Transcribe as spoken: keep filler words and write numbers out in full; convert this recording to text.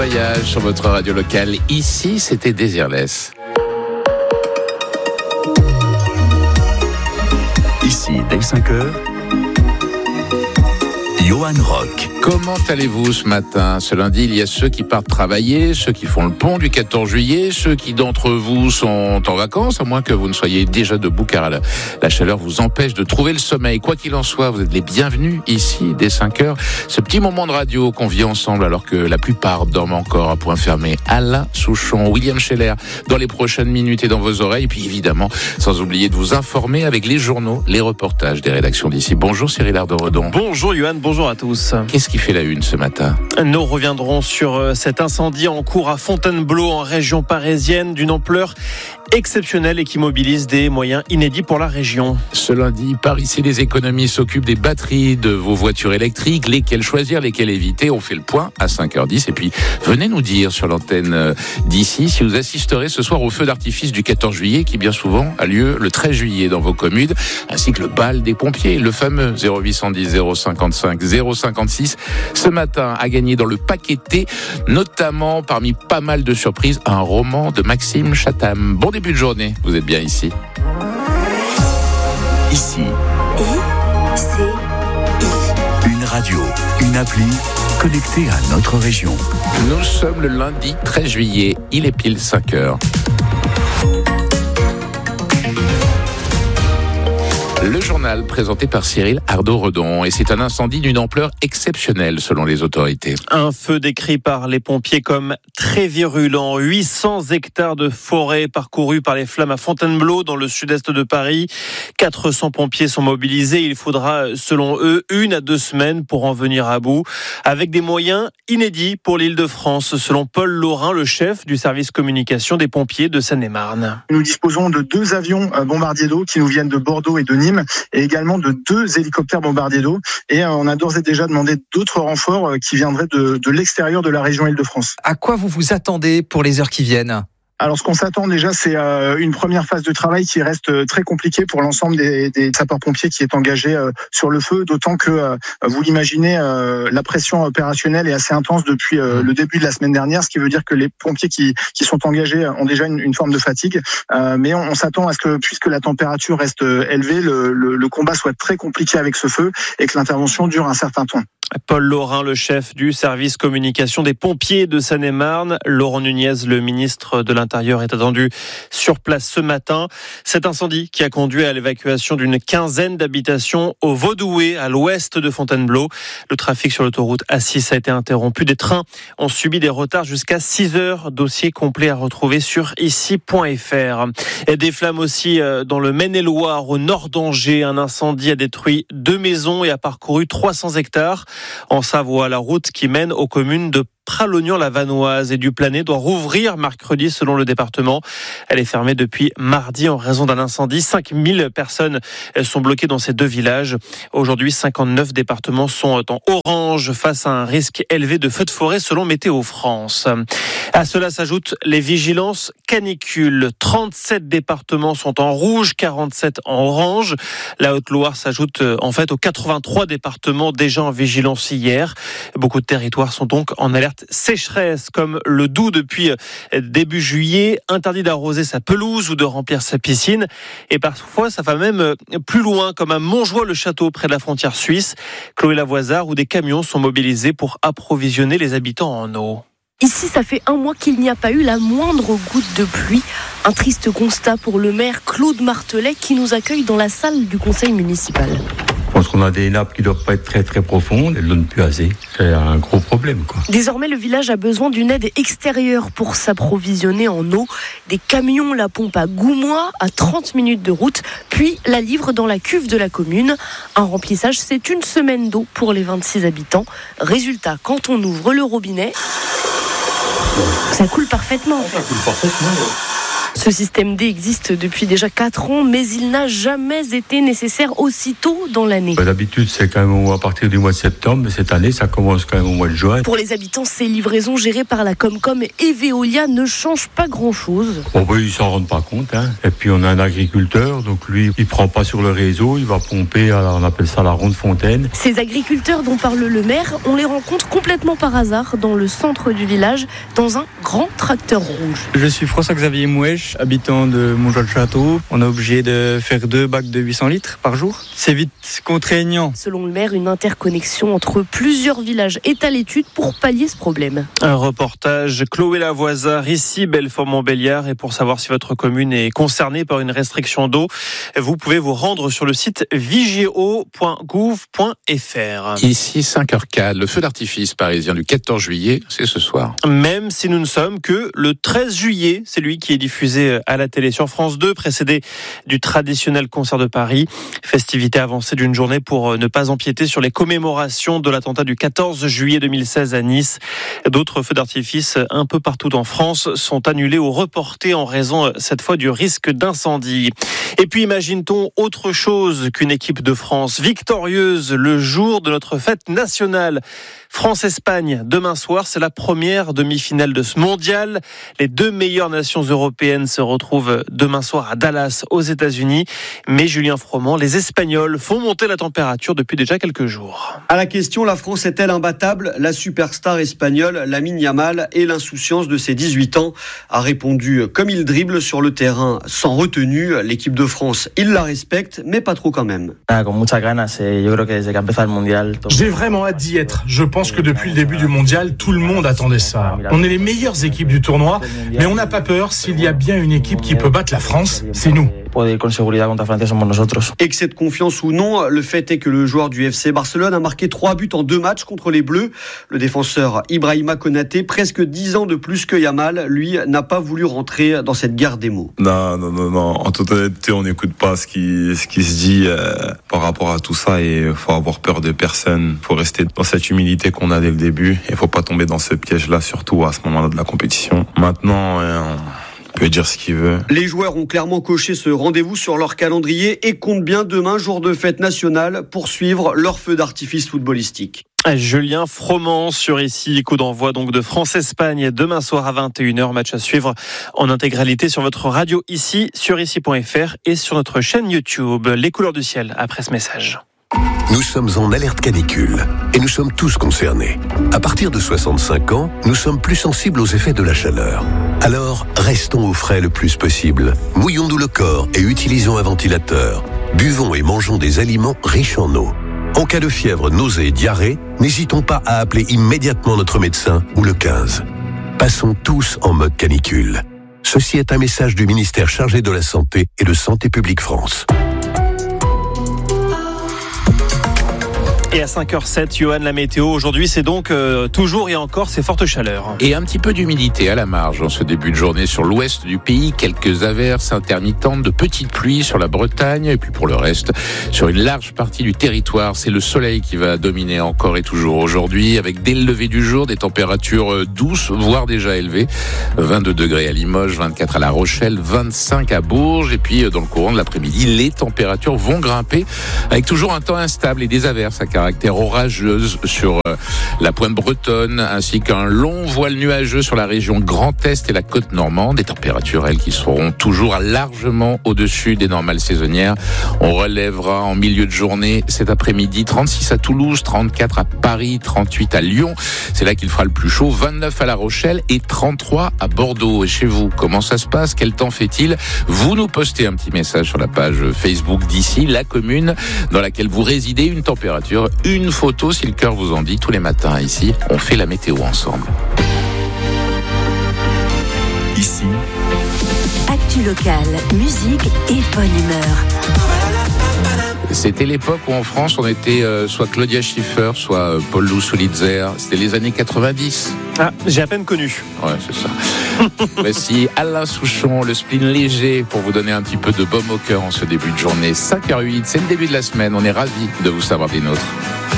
voyage sur votre radio locale. Ici, c'était Désirless. Ici, dès cinq heures, Johan Rock. Comment allez-vous ce matin ? Ce lundi, il y a ceux qui partent travailler, ceux qui font le pont du quatorze juillet, ceux qui d'entre vous sont en vacances, à moins que vous ne soyez déjà debout, car la, la chaleur vous empêche de trouver le sommeil. Quoi qu'il en soit, vous êtes les bienvenus ici, dès cinq heures. Ce petit moment de radio qu'on vit ensemble, alors que la plupart dorment encore à point fermé. Alain Souchon, William Scheller, dans les prochaines minutes et dans vos oreilles. Et puis évidemment, sans oublier de vous informer avec les journaux, les reportages des rédactions d'ici. Bonjour Cyril Ardo-Redon. Bonjour Johan, bonjour à tous. Qu'est-ce qui fait la une ce matin ? Nous reviendrons sur cet incendie en cours à Fontainebleau, en région parisienne, d'une ampleur exceptionnelle et qui mobilise des moyens inédits pour la région. Ce lundi, par ici, les économies s'occupent des batteries de vos voitures électriques, lesquelles choisir, lesquelles éviter. On fait le point à cinq heures dix. Et puis, venez nous dire sur l'antenne d'ici si vous assisterez ce soir au feu d'artifice du quatorze juillet, qui bien souvent a lieu le treize juillet dans vos communes, ainsi que le bal des pompiers, le fameux zéro huit cent dix zéro cinquante-cinq zéro cinquante-six. Ce matin, a gagné dans le paqueté, notamment parmi pas mal de surprises, un roman de Maxime Chatham. Bon début de journée, vous êtes bien ici. Ici. I, C, I. Une radio, une appli connectée à notre région. Nous sommes le lundi treize juillet, il est pile cinq heures. Le journal présenté par Cyril Ardo-Redon, et c'est un incendie d'une ampleur exceptionnelle selon les autorités. Un feu décrit par les pompiers comme très virulent. huit cents hectares de forêt parcourus par les flammes à Fontainebleau dans le sud-est de Paris. quatre cents pompiers sont mobilisés. Il faudra, selon eux, une à deux semaines pour en venir à bout, avec des moyens inédits pour l'Île-de-France, selon Paul Laurin, le chef du service communication des pompiers de Seine-et-Marne. Nous disposons de deux avions bombardiers d'eau qui nous viennent de Bordeaux et de Nîmes, et également de deux hélicoptères bombardiers d'eau. Et on a d'ores et déjà demandé d'autres renforts qui viendraient de, de l'extérieur de la région Île-de-France. À quoi vous vous attendez pour les heures qui viennent ? Alors, ce qu'on s'attend déjà, c'est une première phase de travail qui reste très compliquée pour l'ensemble des, des sapeurs-pompiers qui est engagé sur le feu, d'autant que, vous l'imaginez, la pression opérationnelle est assez intense depuis le début de la semaine dernière, ce qui veut dire que les pompiers qui, qui sont engagés ont déjà une, une forme de fatigue. Mais on, on s'attend à ce que, puisque la température reste élevée, le, le, le combat soit très compliqué avec ce feu et que l'intervention dure un certain temps. Paul Laurin, le chef du service communication des pompiers de Seine-et-Marne. Laurent Nunez, le ministre de l'Intérieur, est attendu sur place ce matin. Cet incendie qui a conduit à l'évacuation d'une quinzaine d'habitations au Vaudoué, à l'ouest de Fontainebleau. Le trafic sur l'autoroute A six a été interrompu. Des trains ont subi des retards jusqu'à six heures. Dossier complet à retrouver sur ici point f r. Et des flammes aussi dans le Maine-et-Loire, au nord d'Angers. Un incendie a détruit deux maisons et a parcouru trois cents hectares. En Savoie, la route qui mène aux communes de Pralognan-la-Vanoise et du Planet doit rouvrir mercredi selon le département. Elle est fermée depuis mardi en raison d'un incendie. cinq mille personnes sont bloquées dans ces deux villages. Aujourd'hui, cinquante-neuf départements sont en orange face à un risque élevé de feux de forêt selon Météo France. À cela s'ajoutent les vigilances canicules. trente-sept départements sont en rouge, quarante-sept en orange. La Haute-Loire s'ajoute en fait aux quatre-vingt-trois départements déjà en vigilance hier. Beaucoup de territoires sont donc en alerte sécheresse, comme le Doubs depuis début juillet. Interdit d'arroser sa pelouse ou de remplir sa piscine. Et parfois, ça va même plus loin, comme à Montjoie-le-Château, près de la frontière suisse. Chloé Lavoisard, où des camions sont mobilisés pour approvisionner les habitants en eau. Ici, ça fait un mois qu'il n'y a pas eu la moindre goutte de pluie. Un triste constat pour le maire Claude Martelet qui nous accueille dans la salle du conseil municipal. Je pense qu'on a des nappes qui ne doivent pas être très très profondes, elles ne donnent plus assez. C'est un gros problème, quoi. Désormais, le village a besoin d'une aide extérieure pour s'approvisionner en eau. Des camions la pompent à Goumois, à trente minutes de route, puis la livrent dans la cuve de la commune. Un remplissage, c'est une semaine d'eau pour les vingt-six habitants. Résultat, quand on ouvre le robinet, ça coule parfaitement. Ça coule parfaitement. Ce système D existe depuis déjà quatre ans, mais il n'a jamais été nécessaire aussitôt dans l'année. D'habitude, c'est quand même à partir du mois de septembre, mais cette année, ça commence quand même au mois de juin. Pour les habitants, ces livraisons gérées par la Comcom et Veolia ne changent pas grand-chose. Bon, ben, ils s'en rendent pas compte, hein. Et puis, on a un agriculteur, donc lui, il prend pas sur le réseau, il va pomper, alors on appelle ça la ronde fontaine. Ces agriculteurs dont parle le maire, on les rencontre complètement par hasard dans le centre du village, dans un grand tracteur rouge. Je suis François-Xavier Mouèche, habitant de Montjoie-le-Château. On est obligé de faire deux bacs de huit cents litres par jour. C'est vite contraignant. Selon le maire, une interconnexion entre plusieurs villages est à l'étude pour pallier ce problème. Un reportage Chloé Lavoisard, ici Belfort-Montbéliard. Et pour savoir si votre commune est concernée par une restriction d'eau, vous pouvez vous rendre sur le site vigéo point gouv point f r. Ici cinq heures quatre, le feu d'artifice parisien du quatorze juillet, c'est ce soir. Même si nous ne sommes que le treize juillet, c'est lui qui est diffusé à la télé sur France deux, précédé du traditionnel concert de Paris. Festivité avancée d'une journée pour ne pas empiéter sur les commémorations de l'attentat du quatorze juillet deux mille seize à Nice. D'autres feux d'artifice un peu partout en France sont annulés ou reportés en raison cette fois du risque d'incendie. Et puis imagine-t-on autre chose qu'une équipe de France victorieuse le jour de notre fête nationale. France-Espagne, demain soir, c'est la première demi-finale de ce mondial. Les deux meilleures nations européennes se retrouvent demain soir à Dallas, aux États-Unis. Mais Julien Froment, les Espagnols font monter la température depuis déjà quelques jours. À la question, la France est-elle imbattable ? La superstar espagnole, Lamine Yamal, et l'insouciance de ses dix-huit ans, a répondu comme il dribble sur le terrain, sans retenue. L'équipe de France, il la respecte, mais pas trop quand même. J'ai vraiment hâte d'y être. Je pense que depuis le début du mondial, tout le monde attendait ça. On est les meilleures équipes du tournoi, mais on n'a pas peur. S'il y a bien une équipe qui peut battre la France, c'est nous. Excès de confiance ou non, le fait est que le joueur du F C Barcelone a marqué trois buts en deux matchs contre les Bleus. Le défenseur Ibrahima Konaté, presque dix ans de plus que Yamal, lui, n'a pas voulu rentrer dans cette guerre des mots. Non, non, non, non. En toute honnêteté, on n'écoute pas ce qui, ce qui se dit euh, par rapport à tout ça, et il faut avoir peur de personne. Il faut rester dans cette humilité qu'on a dès le début. Il ne faut pas tomber dans ce piège-là, surtout à ce moment-là de la compétition. Maintenant, euh, on peut dire ce qu'il veut. Les joueurs ont clairement coché ce rendez-vous sur leur calendrier et comptent bien demain, jour de fête nationale, poursuivre leur feu d'artifice footballistique. Julien Froment sur ici, coup d'envoi donc de France-Espagne demain soir à vingt et une heures, match à suivre en intégralité sur votre radio ici, sur ici point f r et sur notre chaîne YouTube. Les couleurs du ciel après ce message. Nous sommes en alerte canicule et nous sommes tous concernés. À partir de soixante-cinq ans, nous sommes plus sensibles aux effets de la chaleur. Alors, restons au frais le plus possible. Mouillons-nous le corps et utilisons un ventilateur. Buvons et mangeons des aliments riches en eau. En cas de fièvre, nausée et diarrhée, n'hésitons pas à appeler immédiatement notre médecin ou le quinze. Passons tous en mode canicule. Ceci est un message du ministère chargé de la Santé et de Santé publique France. Et à cinq heures sept, Johan, la météo. Aujourd'hui, c'est donc euh, toujours et encore ces fortes chaleurs. Et un petit peu d'humidité à la marge en ce début de journée sur l'ouest du pays. Quelques averses intermittentes, de petites pluies sur la Bretagne. Et puis pour le reste, sur une large partie du territoire, c'est le soleil qui va dominer encore et toujours aujourd'hui. Avec dès le lever du jour, des températures douces, voire déjà élevées. vingt-deux degrés à Limoges, vingt-quatre à La Rochelle, vingt-cinq à Bourges. Et puis dans le courant de l'après-midi, les températures vont grimper avec toujours un temps instable et des averses à caractère orageuse sur la pointe bretonne, ainsi qu'un long voile nuageux sur la région Grand Est et la côte normande. Des températures, elles, qui seront toujours largement au-dessus des normales saisonnières. On relèvera en milieu de journée cet après-midi trente-six à Toulouse, trente-quatre à Paris, trente-huit à Lyon. C'est là qu'il fera le plus chaud. vingt-neuf à La Rochelle et trente-trois à Bordeaux. Et chez vous, comment ça se passe? Quel temps fait-il? Vous nous postez un petit message sur la page Facebook d'ici, la commune dans laquelle vous résidez, une température, une photo si le cœur vous en dit. Tous les matins ici, on fait la météo ensemble. Ici, actu locale, musique et bonne humeur. C'était l'époque où en France on était euh, soit Claudia Schiffer, soit euh, Paul Lou Solitzer. C'était les années quatre-vingt-dix. Ah, j'ai à peine connu. Ouais, c'est ça. Voici Alain Souchon, le spleen léger, pour vous donner un petit peu de baume au cœur en ce début de journée. cinq heures huit, c'est le début de la semaine. On est ravis de vous savoir des nôtres.